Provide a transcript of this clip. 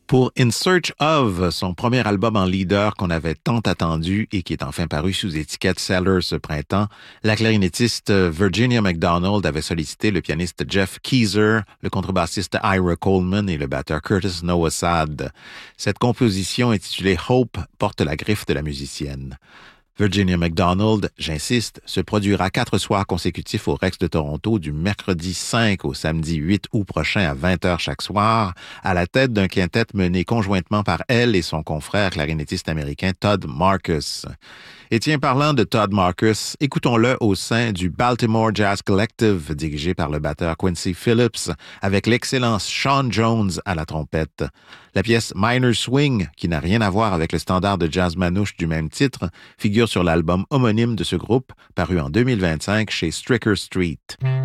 Pour In Search of, son premier album en leader qu'on avait tant attendu et qui est enfin paru sous étiquette Cellar ce printemps, la clarinettiste Virginia McDonald avait sollicité le pianiste Jeff Keezer, le contrebassiste Ira Coleman et le batteur Curtis Nowosad. Cette composition intitulée Hope porte la griffe de la musicienne. Virginia McDonald, j'insiste, se produira 4 soirs consécutifs au Rex de Toronto du mercredi 5 au samedi 8 août prochain à 20h chaque soir, à la tête d'un quintet mené conjointement par elle et son confrère clarinettiste américain Todd Marcus. Et tiens, parlant de Todd Marcus, écoutons-le au sein du Baltimore Jazz Collective, dirigé par le batteur Quincy Phillips, avec l'excellent Sean Jones à la trompette. La pièce Minor Swing, qui n'a rien à voir avec le standard de jazz manouche du même titre, figure sur l'album homonyme de ce groupe, paru en 2025 chez Stricker Street.